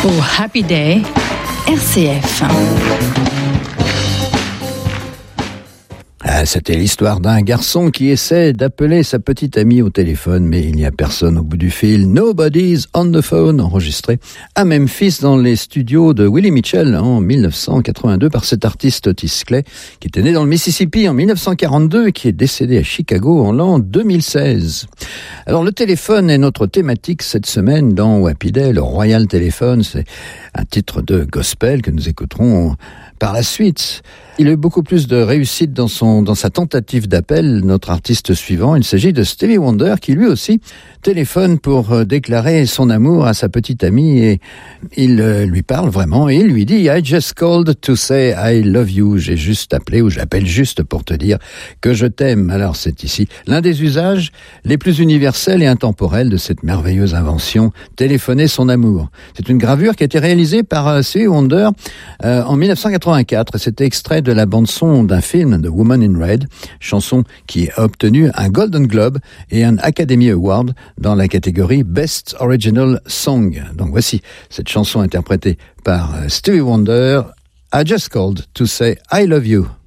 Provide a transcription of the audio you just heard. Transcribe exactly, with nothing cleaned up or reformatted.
Oh Happy Day, R C F. Ah, c'était l'histoire d'un garçon qui essaie d'appeler sa petite amie au téléphone, mais il n'y a personne au bout du fil. Nobody's on the phone, enregistré à Memphis dans les studios de Willie Mitchell en dix-neuf cent quatre-vingt-deux par cet artiste Otis Clay, qui était né dans le Mississippi en dix-neuf cent quarante-deux et qui est décédé à Chicago en l'an deux mille seize. Alors, le téléphone est notre thématique cette semaine dans Happy Day. Le Royal Téléphone, c'est un titre de gospel que nous écouterons par la suite. Il a eu beaucoup plus de réussite dans son, dans sa tentative d'appel. Notre artiste suivant, il s'agit de Stevie Wonder, qui lui aussi téléphone pour déclarer son amour à sa petite amie, et il euh, lui parle vraiment et il lui dit I just called to say I love you. J'ai juste appelé, ou j'appelle juste pour te dire que je t'aime. Alors c'est ici l'un des usages les plus universels et intemporels de cette merveilleuse invention, téléphoner son amour. C'est une gravure qui a été réalisée par euh, Stevie Wonder euh, en dix-neuf cent quatre-vingt-quatre. C'était extrait de la bande-son d'un film, The Woman in Red, chanson qui a obtenu un Golden Globe et un Academy Award dans la catégorie Best Original Song. Donc voici cette chanson interprétée par Stevie Wonder, I Just Called to Say I Love You.